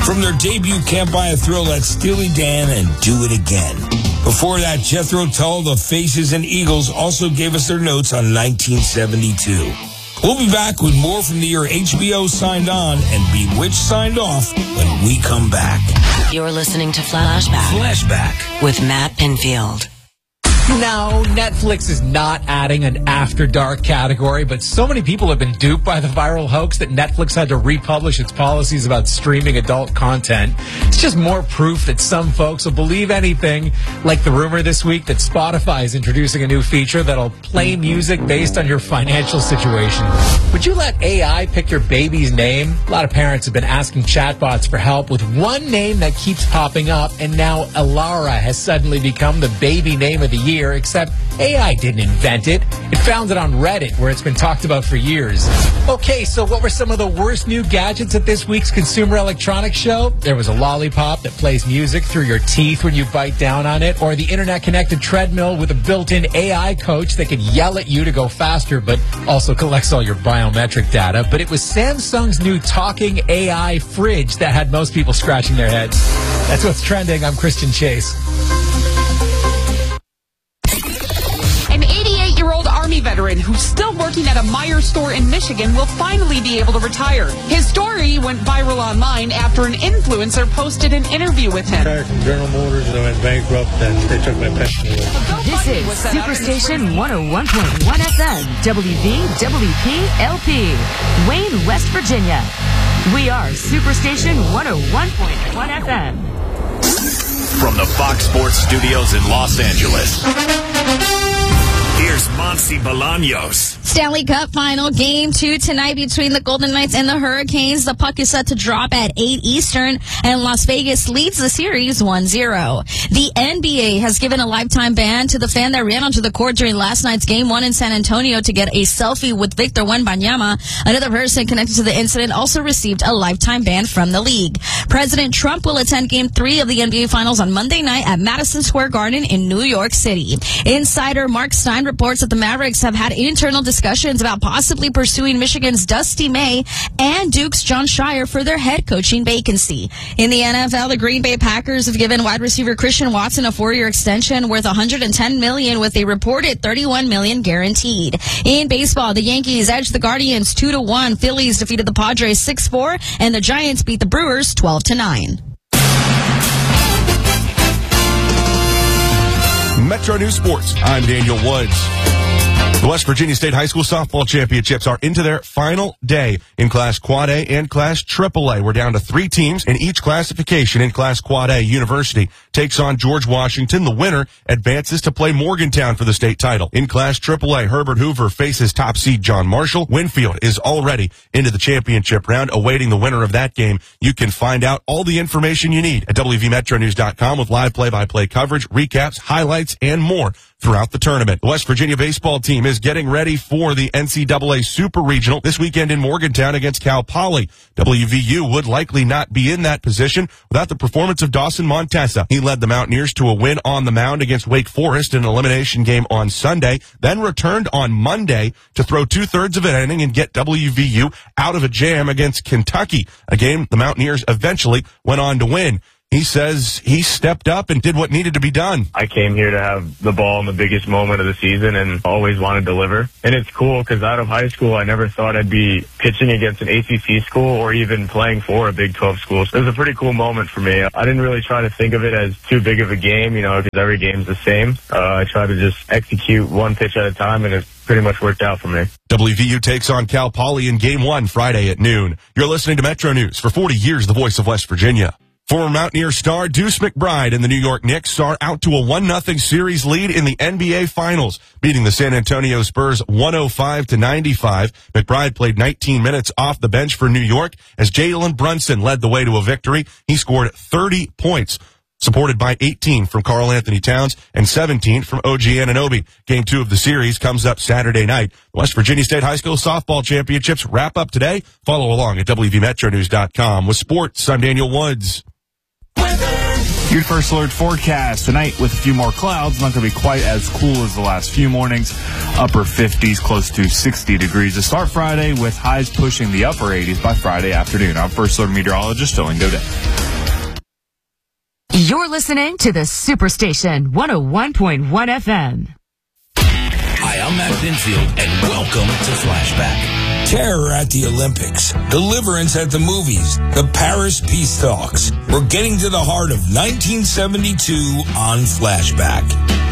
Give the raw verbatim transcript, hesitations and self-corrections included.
From their debut Can't Buy a Thrill, that's Steely Dan and Do It Again. Before that, Jethro Tull, The Faces, and Eagles also gave us their notes on nineteen seventy-two. We'll be back with more from the year H B O signed on and Bewitched signed off when we come back. You're listening to Flashback. Flashback. With Matt Pinfield. No, Netflix is not adding an After Dark category, but so many people have been duped by the viral hoax that Netflix had to republish its policies about streaming adult content. It's just more proof that some folks will believe anything, like the rumor this week that Spotify is introducing a new feature that'll play music based on your financial situation. Would you let A I pick your baby's name? A lot of parents have been asking chatbots for help with one name that keeps popping up, and now Alara has suddenly become the baby name of the year. Except A I didn't invent it. It found it on Reddit, where it's been talked about for years. Okay, so what were some of the worst new gadgets at this week's Consumer Electronics Show? There was a lollipop that plays music through your teeth when you bite down on it, or the internet-connected treadmill with a built-in A I coach that could yell at you to go faster, but also collects all your biometric data. But it was Samsung's new talking A I fridge that had most people scratching their heads. That's what's trending. I'm Christian Chase. Army veteran who's still working at a Meijer store in Michigan will finally be able to retire. His story went viral online after an influencer posted an interview with him. I retired from General Motors and I went bankrupt and they took my pension away. This is Superstation one oh one point one F M, W V W P L P, Wayne, West Virginia. We are Superstation one oh one point one F M. From the Fox Sports Studios in Los Angeles, here's Monsi Bolaños. Stanley Cup final game two tonight between the Golden Knights and the Hurricanes. The puck is set to drop at eight Eastern, and Las Vegas leads the series one zero. The N B A has given a lifetime ban to the fan that ran onto the court during last night's game one in San Antonio to get a selfie with Victor Wembanyama. Another person connected to the incident also received a lifetime ban from the league. President Trump will attend game three of the N B A Finals on Monday night at Madison Square Garden in New York City. Insider Mark Stein reports that the Mavericks have had internal discussions about possibly pursuing Michigan's Dusty May and Duke's John Shire for their head coaching vacancy. In the N F L, the Green Bay Packers have given wide receiver Christian Watson a four-year extension worth one hundred ten million dollars with a reported thirty-one million dollars guaranteed. In baseball, the Yankees edged the Guardians two to one. Phillies defeated the Padres six four, and the Giants beat the Brewers twelve to nine. Metro News Sports, I'm Daniel Woods. The West Virginia State High School Softball Championships are into their final day in Class Quad A and Class Triple A. We're down to three teams in each classification. In Class Quad A, University takes on George Washington. The winner advances to play Morgantown for the state title. In Class Triple A, Herbert Hoover faces top seed John Marshall. Winfield is already into the championship round, awaiting the winner of that game. You can find out all the information you need at W V Metro News dot com with live play-by-play coverage, recaps, highlights, and more throughout the tournament. The West Virginia baseball team is getting ready for the N C double A Super Regional this weekend in Morgantown against Cal Poly. W V U would likely not be in that position without the performance of Dawson Montesa. He led the Mountaineers to a win on the mound against Wake Forest in an elimination game on Sunday, then returned on Monday to throw two-thirds of an inning and get W V U out of a jam against Kentucky, a game the Mountaineers eventually went on to win. He says he stepped up and did what needed to be done. I came here to have the ball in the biggest moment of the season and always want to deliver. And it's cool because out of high school, I never thought I'd be pitching against an A C C school or even playing for a Big twelve school. So it was a pretty cool moment for me. I didn't really try to think of it as too big of a game, you know, because every game's the same. Uh, I try to just execute one pitch at a time, and it's pretty much worked out for me. W V U takes on Cal Poly in game one Friday at noon. You're listening to Metro News. For forty years, the voice of West Virginia. Former Mountaineer star Deuce McBride and the New York Knicks are out to a one nothing series lead in the N B A Finals, beating the San Antonio Spurs one oh five to ninety-five. McBride played nineteen minutes off the bench for New York as Jalen Brunson led the way to a victory. He scored thirty points, supported by eighteen from Karl Anthony Towns and seventeen from O G Anunoby. Game two of the series comes up Saturday night. The West Virginia State High School Softball Championships wrap up today. Follow along at W V Metro News dot com. With sports, I'm Daniel Woods. Your first alert forecast tonight with a few more clouds. Not going to be quite as cool as the last few mornings. Upper fifties, close to sixty degrees to start Friday with highs pushing the upper eighties by Friday afternoon. I'm first alert meteorologist Dylan Godet. You're listening to the Superstation one oh one point one F M. Hi, I'm Matt Pinfield, and welcome to Flashback. Terror at the Olympics, deliverance at the movies, the Paris peace talks. We're getting to the heart of nineteen seventy-two on Flashback.